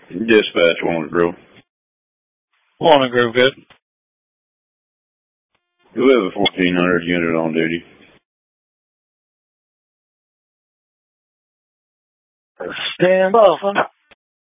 Dispatch Walnut Grove. Walnut Grove, good. We have a 1400 unit on duty. Stand by.